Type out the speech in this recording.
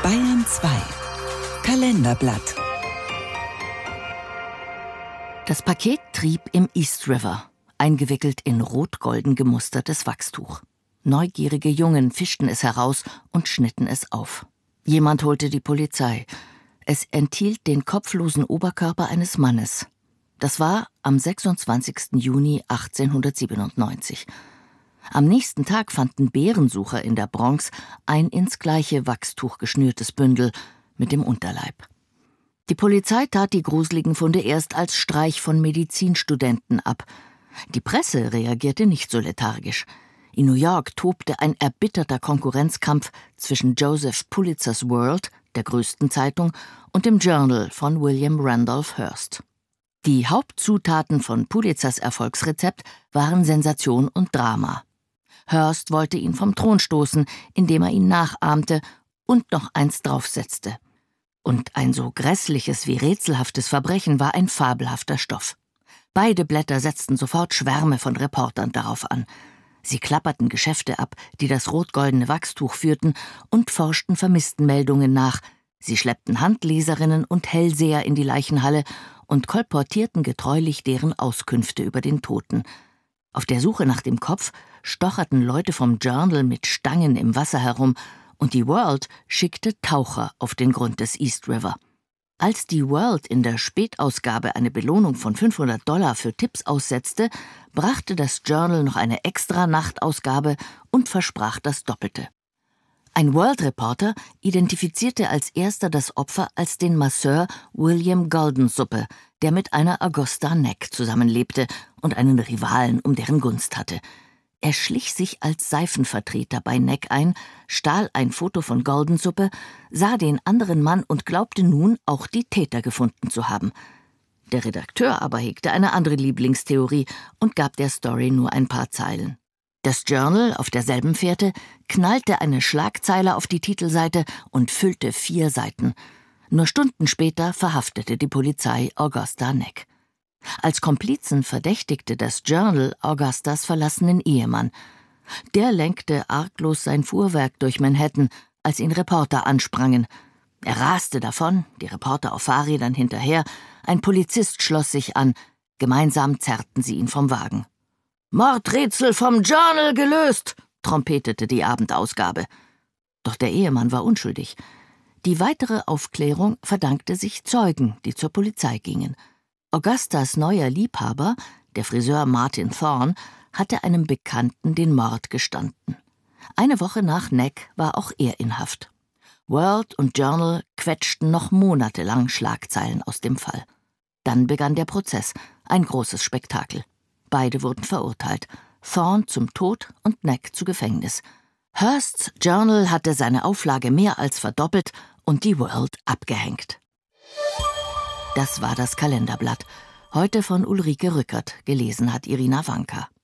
Bayern 2 Kalenderblatt. Das Paket trieb im East River, eingewickelt in rot-golden gemustertes Wachstuch. Neugierige Jungen fischten es heraus und schnitten es auf. Jemand holte die Polizei. Es enthielt den kopflosen Oberkörper eines Mannes. Das war am 26. Juni 1897. Am nächsten Tag fanden Bärensucher in der Bronx ein ins gleiche Wachstuch geschnürtes Bündel mit dem Unterleib. Die Polizei tat die gruseligen Funde erst als Streich von Medizinstudenten ab. Die Presse reagierte nicht so lethargisch. In New York tobte ein erbitterter Konkurrenzkampf zwischen Joseph Pulitzers World, der größten Zeitung, und dem Journal von William Randolph Hearst. Die Hauptzutaten von Pulitzers Erfolgsrezept waren Sensation und Drama. Hearst wollte ihn vom Thron stoßen, indem er ihn nachahmte und noch eins draufsetzte. Und ein so grässliches wie rätselhaftes Verbrechen war ein fabelhafter Stoff. Beide Blätter setzten sofort Schwärme von Reportern darauf an. Sie klapperten Geschäfte ab, die das rot-goldene Wachstuch führten, und forschten Vermisstenmeldungen nach. Sie schleppten Handleserinnen und Hellseher in die Leichenhalle und kolportierten getreulich deren Auskünfte über den Toten. Auf der Suche nach dem Kopf stocherten Leute vom Journal mit Stangen im Wasser herum, und die World schickte Taucher auf den Grund des East River. Als die World in der Spätausgabe eine Belohnung von $500 für Tipps aussetzte, brachte das Journal noch eine Extra-Nachtausgabe und versprach das Doppelte. Ein World-Reporter identifizierte als erster das Opfer als den Masseur William Goldensuppe, der mit einer Augusta Neck zusammenlebte und einen Rivalen um deren Gunst hatte. Er schlich sich als Seifenvertreter bei Neck ein, stahl ein Foto von Goldensuppe, sah den anderen Mann und glaubte nun, auch die Täter gefunden zu haben. Der Redakteur aber hegte eine andere Lieblingstheorie und gab der Story nur ein paar Zeilen. Das Journal auf derselben Fährte knallte eine Schlagzeile auf die Titelseite und füllte 4 Seiten. Nur Stunden später verhaftete die Polizei Augusta Neck. Als Komplizen verdächtigte das Journal Augustas verlassenen Ehemann. Der lenkte arglos sein Fuhrwerk durch Manhattan, als ihn Reporter ansprangen. Er raste davon, die Reporter auf Fahrrädern hinterher, ein Polizist schloss sich an, gemeinsam zerrten sie ihn vom Wagen. »Mordrätsel vom Journal gelöst«, trompetete die Abendausgabe. Doch der Ehemann war unschuldig. Die weitere Aufklärung verdankte sich Zeugen, die zur Polizei gingen. Augustas neuer Liebhaber, der Friseur Martin Thorne, hatte einem Bekannten den Mord gestanden. Eine Woche nach Neck war auch er in Haft. World und Journal quetschten noch monatelang Schlagzeilen aus dem Fall. Dann begann der Prozess, ein großes Spektakel. Beide wurden verurteilt, Thorne zum Tod und Neck zu Gefängnis. Hearsts Journal hatte seine Auflage mehr als verdoppelt und die World abgehängt. Das war das Kalenderblatt. Heute von Ulrike Rückert, gelesen hat Irina Wanka.